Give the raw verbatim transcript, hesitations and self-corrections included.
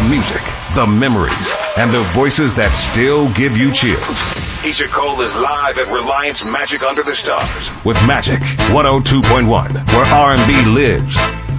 music, the memories, and the voices that still give you chills. Keyshia Cole is live at Reliance Magic Under the Stars with Magic one oh two point one, where R and B lives.